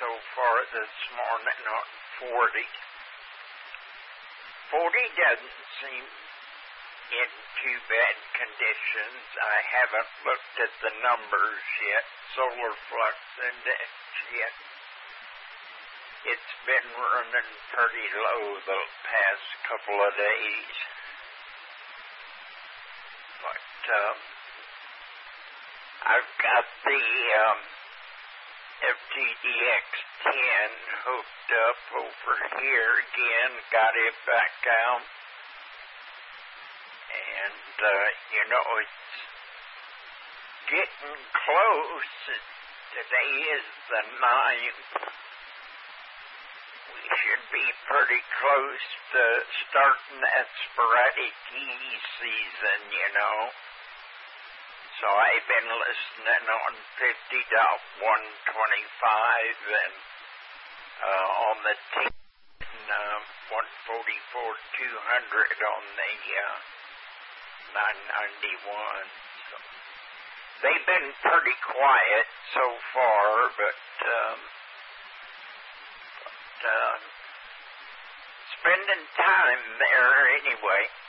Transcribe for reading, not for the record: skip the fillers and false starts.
so far this morning on 40. 40 doesn't seem in too bad conditions. I haven't looked at the numbers yet, solar flux index yet. It's been running pretty low the past couple of days. But I've got the FTDX10 hooked up over here again, got it back out. And, it's getting close. Today is the 9th. We should be pretty close to starting that sporadic E season, So I've been listening on 50.125 and on the 144.200 on the 991. So they've been pretty quiet so far, but spending time there anyway.